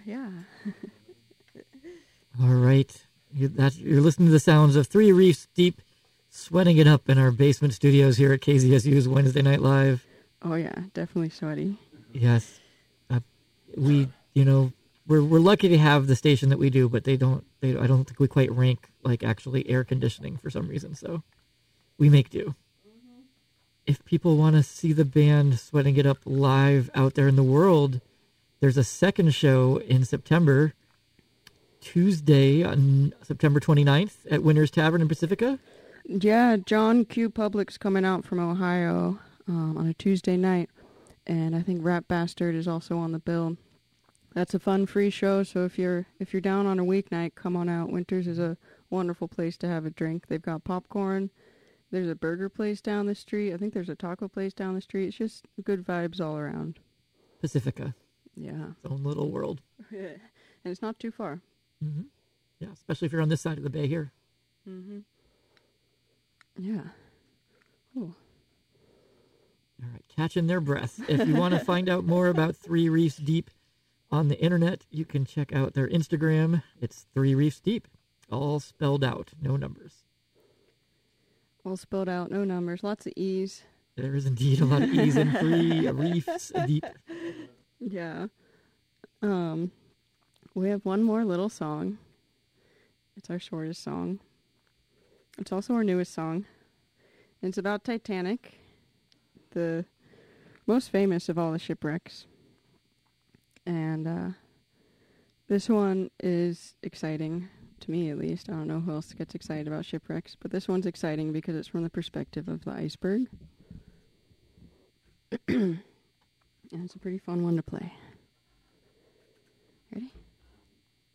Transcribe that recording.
Yeah. All right. You're listening to the sounds of Three Reefs Deep, sweating it up in our basement studios here at KZSU's Wednesday Night Live. Oh, yeah. Definitely sweaty. Yes. We're lucky to have the station that we do, but I don't think we quite rank like actually air conditioning for some reason. So we make do. If people want to see the band sweating it up live out there in the world, there's a second show in September, Tuesday on September 29th at Winter's Tavern in Pacifica. Yeah, John Q. Public's coming out from Ohio on a Tuesday night, and I think Rat Bastard is also on the bill. That's a fun free show, so if you're down on a weeknight, come on out. Winter's is a wonderful place to have a drink. They've got popcorn. There's a burger place down the street. I think there's a taco place down the street. It's just good vibes all around. Pacifica. Yeah. Its own little world. And it's not too far. Mm-hmm. Yeah, especially if you're on this side of the bay here. Mm-hmm. Yeah. Ooh. All right, catching their breath. If you want to find out more about Three Reefs Deep on the internet, you can check out their Instagram. It's Three Reefs Deep, all spelled out, no numbers. All spelled out, no numbers, lots of E's. There is indeed a lot of E's in Three Reefs Deep. Yeah. We have one more little song. It's our shortest song. It's also our newest song. It's about Titanic, the most famous of all the shipwrecks. And this one is exciting, to me at least. I don't know who else gets excited about shipwrecks, but this one's exciting because it's from the perspective of the iceberg. And it's a pretty fun one to play. Ready?